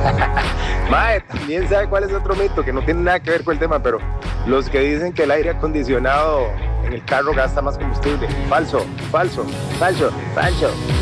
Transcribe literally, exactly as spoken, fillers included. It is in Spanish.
Mae, también sabe cuál es otro mito que no tiene nada que ver con el tema, pero los que dicen que el aire acondicionado en el carro gasta más combustible. Falso, falso, falso, falso.